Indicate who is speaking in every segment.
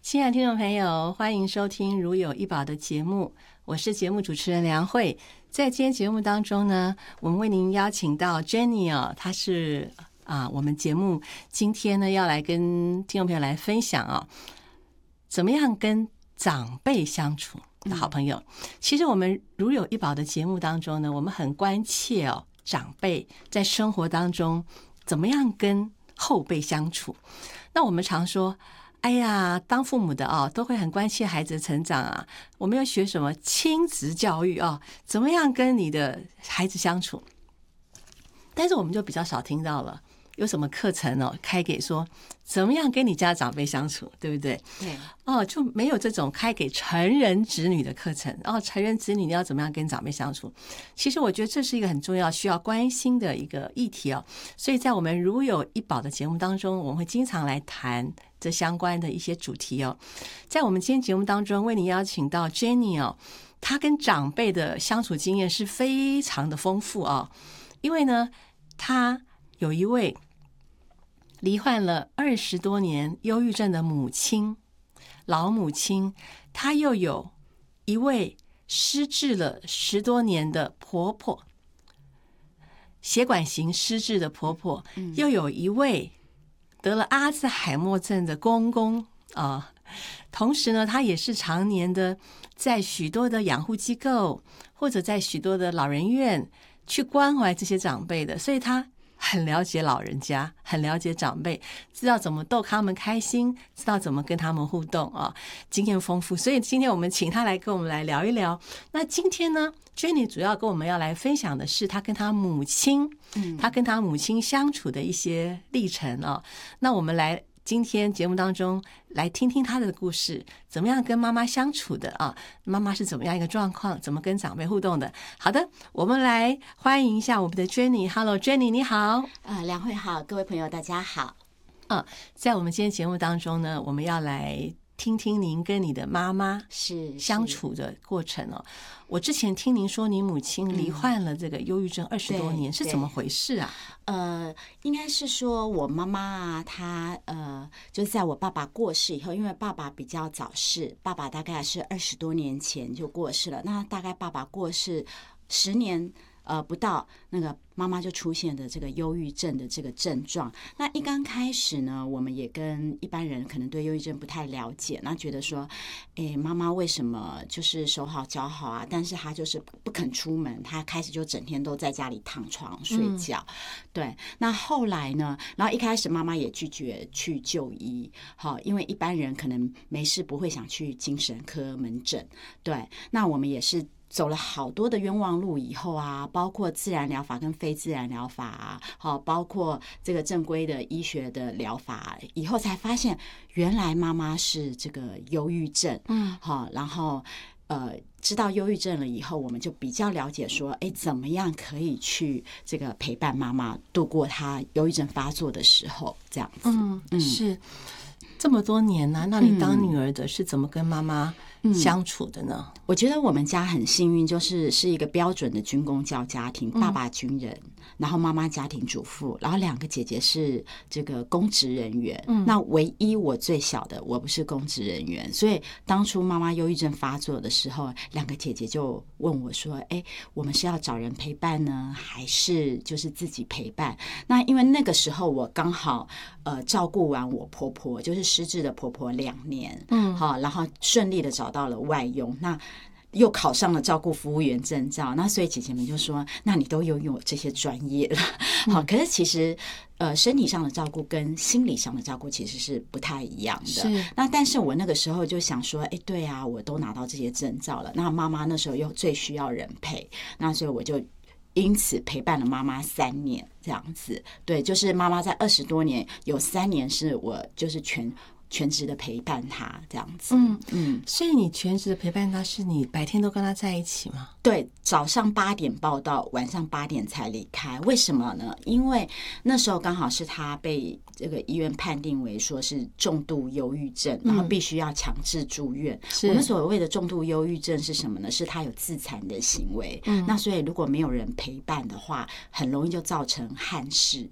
Speaker 1: 亲爱的听众朋友，欢迎收听如有一宝的节目，我是节目主持人梁慧。在今天节目当中呢，我们为您邀请到 Jenny 她是我们节目今天呢要来跟听众朋友来分享怎么样跟长辈相处的好朋友。其实我们如有一宝的节目当中呢，我们很关切长辈在生活当中怎么样跟后辈相处。那我们常说，哎呀，当父母的都会很关切孩子的成长我们要学什么亲子教育怎么样跟你的孩子相处。但是我们就比较少听到了有什么课程开给说怎么样跟你家长辈相处，对不对？
Speaker 2: 对
Speaker 1: 就没有这种开给成人子女的课程成人子女你要怎么样跟长辈相处。其实我觉得这是一个很重要需要关心的一个议题所以在我们如有一宝的节目当中，我们会经常来谈这相关的一些主题在我们今天节目当中为你邀请到 Jenny 她跟长辈的相处经验是非常的丰富因为呢她有一位罹患了20多年忧郁症的母亲，老母亲，她又有一位失智了10多年的婆婆，血管型失智的婆婆，又有一位得了阿兹海默症的公公同时呢，她也是常年的在许多的养护机构或者在许多的老人院去关怀这些长辈的，所以她很了解老人家，很了解长辈，知道怎么逗他们开心，知道怎么跟他们互动经验丰富。所以今天我们请他来跟我们来聊一聊。那今天呢 Jenny 主要跟我们要来分享的是他跟他母亲他跟他母亲相处的一些历程那我们来今天节目当中来听听他的故事，怎么样跟妈妈相处的妈妈是怎么样一个状况，怎么跟长辈互动的。好的，我们来欢迎一下我们的 Jenny。 Hello Jenny， 你好。
Speaker 2: 梁慧好，各位朋友大家好。
Speaker 1: 在我们今天节目当中呢，我们要来听听您跟你的妈妈
Speaker 2: 是
Speaker 1: 相处的过程我之前听您说你母亲罹患了这个忧郁症20多年，是怎么回事
Speaker 2: 应该是说我妈妈她就是在我爸爸过世以后，因为爸爸比较早逝，爸爸大概是20多年前就过世了，那大概爸爸过世10年不到，那个妈妈就出现的这个忧郁症的这个症状。那一刚开始呢，我们也跟一般人可能对忧郁症不太了解，那觉得说妈妈为什么就是手好脚好但是她就是不肯出门，她开始就整天都在家里躺床睡觉对，那后来呢，然后一开始妈妈也拒绝去就医因为一般人可能没事不会想去精神科门诊。对，那我们也是走了好多的冤枉路以后包括自然疗法跟非自然疗法包括这个正规的医学的疗法以后，才发现原来妈妈是这个忧郁症然后知道忧郁症了以后，我们就比较了解说怎么样可以去这个陪伴妈妈度过她忧郁症发作的时候，这样子
Speaker 1: 是这么多年那你当女儿的是怎么跟妈妈相处的呢？
Speaker 2: 我觉得我们家很幸运，就是一个标准的军公教家庭，爸爸军人，然后妈妈家庭主妇，然后2个姐姐是这个公职人员那唯一我最小的我不是公职人员，所以当初妈妈忧郁症发作的时候，2个姐姐就问我说我们是要找人陪伴呢，还是就是自己陪伴？那因为那个时候我刚好照顾完我婆婆，就是失智的婆婆2年然后顺利的找到了外佣，那又考上了照顾服务员证照，那所以姐姐们就说那你都拥有这些专业了可是其实身体上的照顾跟心理上的照顾其实是不太一样的。那但是我那个时候就想说对我都拿到这些证照了，那妈妈那时候又最需要人陪，那所以我就因此陪伴了妈妈3年这样子。对，就是妈妈在20多年有3年是我就是全职的陪伴他这样子。
Speaker 1: 所以你全职的陪伴他是你白天都跟他在一起吗？
Speaker 2: 对，早上8点报到，晚上8点才离开。为什么呢？因为那时候刚好是他被这个医院判定为说是重度忧郁症，然后必须要强制住院。我们所谓的重度忧郁症是什么呢？是他有自残的行为。那所以如果没有人陪伴的话，很容易就造成憾事。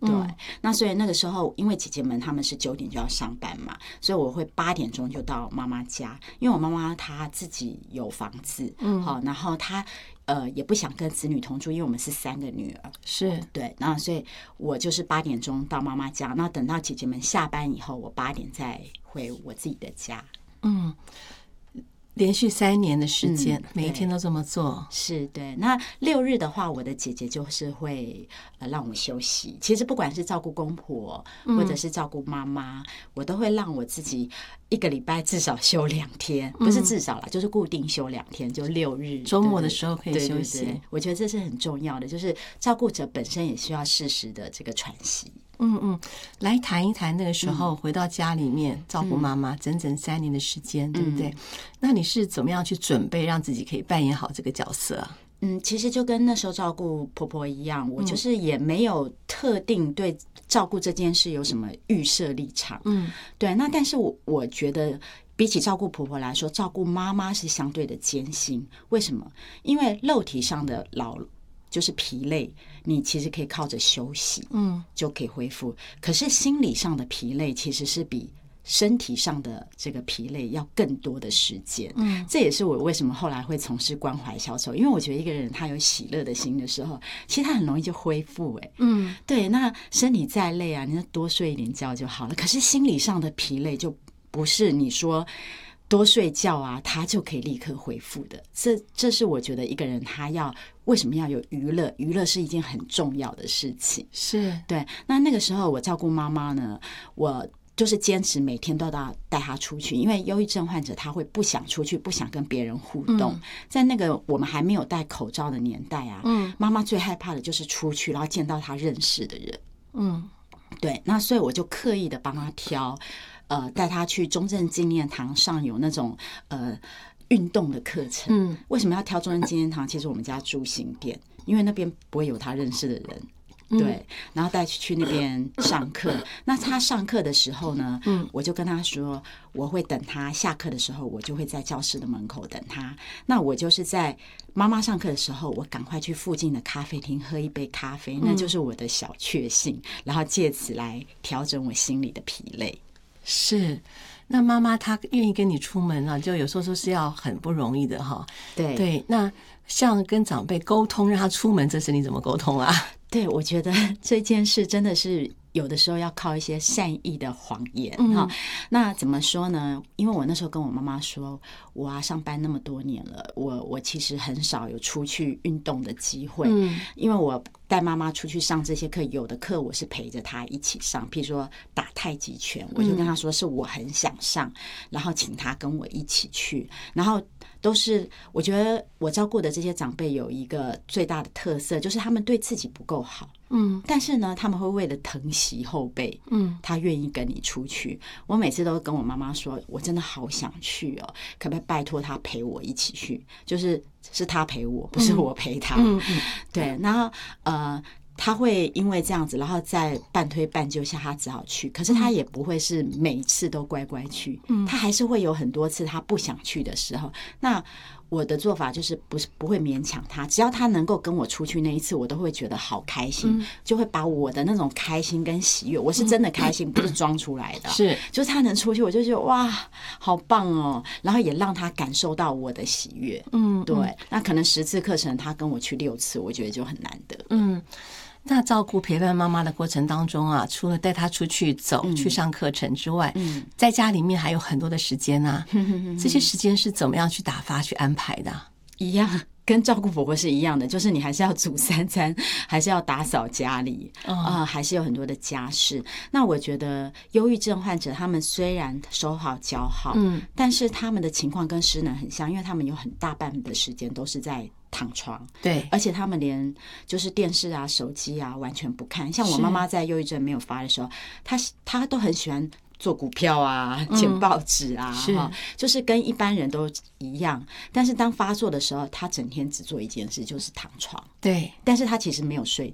Speaker 2: 对，那所以那个时候，因为姐姐们她们是9点就要上班嘛，所以我会8点钟就到妈妈家，因为我妈妈她自己有房子，好，然后她也不想跟子女同住，因为我们是3个女儿，
Speaker 1: 是
Speaker 2: 对，那所以我就是8点钟到妈妈家，那等到姐姐们下班以后，我8点再回我自己的家。
Speaker 1: 连续3年的时间，每一天都这么做。
Speaker 2: 是对。那6日的话，我的姐姐就是会让我休息。其实不管是照顾公婆，或者是照顾妈妈，我都会让我自己1个礼拜至少休2天，不是至少啦，就是固定休2天，就6日。
Speaker 1: 周末的时候可以休息。
Speaker 2: 对，我觉得这是很重要的，就是照顾者本身也需要适时的这个喘息。
Speaker 1: 来谈一谈那个时候回到家里面照顾妈妈整整3年的时间，对不对？那你是怎么样去准备让自己可以扮演好这个角色啊？
Speaker 2: 其实就跟那时候照顾婆婆一样，我就是也没有特定对照顾这件事有什么预设立场。对。那但是我觉得比起照顾婆婆来说，照顾妈妈是相对的艰辛。为什么？因为肉体上的就是疲累，你其实可以靠着休息，就可以恢复。可是心理上的疲累其实是比身体上的这个疲累要更多的时间。这也是我为什么后来会从事关怀小丑，因为我觉得一个人他有喜乐的心的时候，其实他很容易就恢复。对，那身体再累啊，你就多睡一点觉就好了。可是心理上的疲累就不是你说多睡觉啊，他就可以立刻恢复的。这是我觉得一个人他为什么要有娱乐？娱乐是一件很重要的事情。
Speaker 1: 是
Speaker 2: 对。那个时候我照顾妈妈呢，我就是坚持每天都要带她出去，因为忧郁症患者他会不想出去，不想跟别人互动。在那个我们还没有戴口罩的年代啊，妈妈最害怕的就是出去，然后见到她认识的人。对。那所以我就刻意的帮她挑。带他去中正纪念堂上有那种运动的课程。为什么要挑中正纪念堂？其实我们家住新店，因为那边不会有他认识的人。对，然后带去那边上课。那他上课的时候呢，我就跟他说，我会等他下课的时候，我就会在教室的门口等他。那我就是在妈妈上课的时候，我赶快去附近的咖啡厅喝一杯咖啡，那就是我的小确幸，然后借此来调整我心里的疲累。
Speaker 1: 是，那妈妈她愿意跟你出门啊，就有时候说是要很不容易的哈。对，那像跟长辈沟通让他出门，这是你怎么沟通啊？
Speaker 2: 对，我觉得这件事真的是有的时候要靠一些善意的谎言。那怎么说呢？因为我那时候跟我妈妈说，我上班那么多年了，我其实很少有出去运动的机会。因为我带妈妈出去上这些课，有的课我是陪着她一起上，譬如说打太极拳，我就跟她说是我很想上，然后请她跟我一起去。然后都是我觉得我照顾的这些长辈有一个最大的特色，就是他们对自己不够好。但是呢，他们会为了疼惜后辈，他愿意跟你出去。我每次都跟我妈妈说，我真的好想去哦，可不可以拜托他陪我一起去？是他陪我，不是我陪他。对，然后他会因为这样子，然后在半推半就下，他只好去。可是他也不会是每一次都乖乖去，他还是会有很多次他不想去的时候。那我的做法就是不会勉强他，只要他能够跟我出去那一次，我都会觉得好开心，就会把我的那种开心跟喜悦，我是真的开心，不是装出来的。
Speaker 1: 是，
Speaker 2: 就是他能出去，我就觉得哇，好棒哦！然后也让他感受到我的喜悦。对。那可能10次课程，他跟我去6次，我觉得就很难得。
Speaker 1: 那照顾陪伴妈妈的过程当中啊，除了带她出去走、去上课程之外，在家里面还有很多的时间啊。这些时间是怎么样去打发、去安排的？
Speaker 2: 一样，跟照顾婆婆是一样的，就是你还是要煮3餐，还是要打扫家里还是有很多的家事。那我觉得忧郁症患者他们虽然手好脚好，但是他们的情况跟失能很像，因为他们有很大半的时间都是在躺床。
Speaker 1: 对，
Speaker 2: 而且他们连就是电视啊、手机啊完全不看。像我妈妈在忧郁症没有发的时候，她都很喜欢做股票啊、捡报纸啊，就是跟一般人都一样。但是当发作的时候，她整天只做一件事，就是躺床。
Speaker 1: 对，
Speaker 2: 但是她其实没有睡着。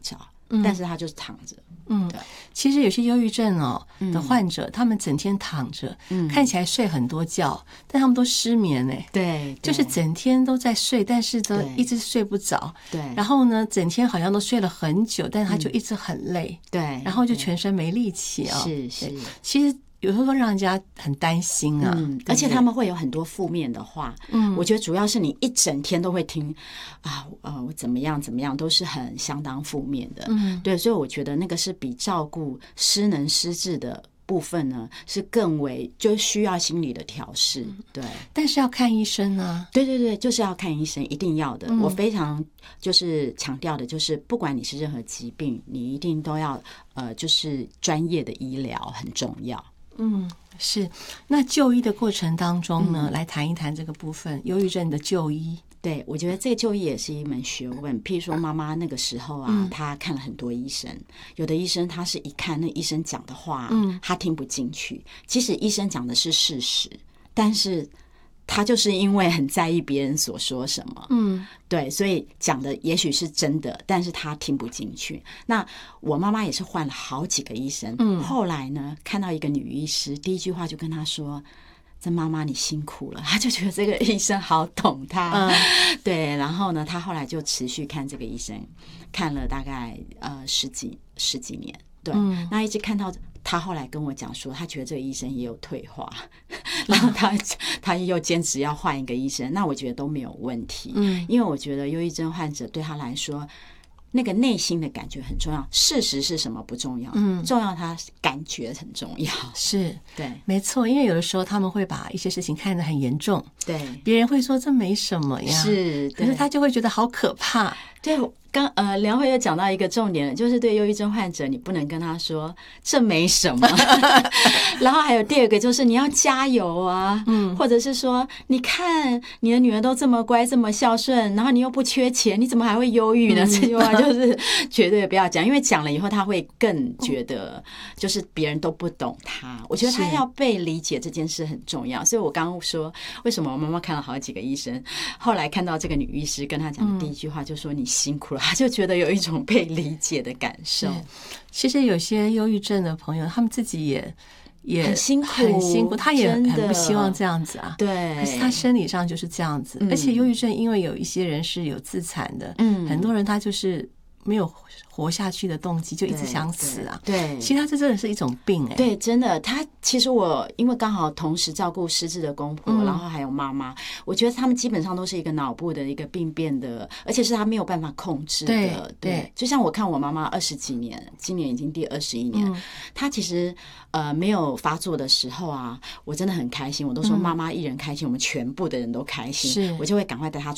Speaker 2: 但是他就是躺着。对，
Speaker 1: 其实有些忧郁症的患者，他们整天躺着，看起来睡很多觉，但他们都失眠
Speaker 2: 对，
Speaker 1: 就是整天都在睡，但是都一直睡不着。
Speaker 2: 对，
Speaker 1: 然后呢，整天好像都睡了很久，但是他就一直很累。
Speaker 2: 对，
Speaker 1: 然后就全身没力气
Speaker 2: 是。
Speaker 1: 其实有时候让人家很担心啊，
Speaker 2: 而且他们会有很多负面的话。我觉得主要是你一整天都会听我怎么样怎么样，都是很相当负面的。对，所以我觉得那个是比照顾失能失智的部分呢，是更为就需要心理的调试。对，
Speaker 1: 但是要看医生啊。
Speaker 2: 对，就是要看医生，一定要的。我非常就是强调的，就是不管你是任何疾病，你一定都要就是专业的医疗很重要。
Speaker 1: 是。那就医的过程当中呢，来谈一谈这个部分，忧郁症的就医。
Speaker 2: 对，我觉得这个就医也是一门学问。譬如说妈妈那个时候啊，她看了很多医生，有的医生他是一看那医生讲的话，他听不进去，即使医生讲的是事实，但是他就是因为很在意别人所说什么，对，所以讲的也许是真的，但是他听不进去。那我妈妈也是换了好几个医生，后来呢，看到一个女医师，第一句话就跟她说：“这妈妈你辛苦了。”她就觉得这个医生好懂她，对。然后呢，她后来就持续看这个医生，看了大概十几年，对。那一直看到他后来跟我讲说，他觉得这个医生也有退化，然后他又坚持要换一个医生，那我觉得都没有问题。因为我觉得忧郁症患者对他来说，那个内心的感觉很重要，事实是什么不重要，重要他感觉很重要。
Speaker 1: 是，
Speaker 2: 对，
Speaker 1: 没错。因为有的时候他们会把一些事情看得很严重，
Speaker 2: 对，
Speaker 1: 别人会说这没什么呀，
Speaker 2: 是，
Speaker 1: 可是他就会觉得好可怕。
Speaker 2: 对，梁慧又讲到一个重点，就是对忧郁症患者，你不能跟他说这没什么。然后还有第二个就是你要加油啊，或者是说你看你的女儿都这么乖这么孝顺，然后你又不缺钱，你怎么还会忧郁呢？这句话就是绝对不要讲，因为讲了以后他会更觉得就是别人都不懂他。我觉得他要被理解这件事很重要，所以我刚刚说为什么我妈妈看了好几个医生，后来看到这个女医师跟她讲的第一句话就说你辛苦了，他就觉得有一种被理解的感受。
Speaker 1: 其实有些忧郁症的朋友，他们自己也
Speaker 2: 很辛苦，
Speaker 1: 他也很不希望这样子啊。
Speaker 2: 对，
Speaker 1: 可是他生理上就是这样子，而且忧郁症因为有一些人是有自残的，很多人他就是没有活下去的动机，就一直想死啊。
Speaker 2: 对，
Speaker 1: 其实他这真的是一种病
Speaker 2: 对，真的。其实我因为刚好同时照顾失智的公婆，然后还有妈妈，我觉得他们基本上都是一个脑部的一个病变的，而且是他没有办法控制的。对，就像我看我妈妈20几年，今年已经第21年，她其实没有发作的时候啊，我真的很开心，我都说妈妈一人开心，我们全部的人都开心，我就会赶快带她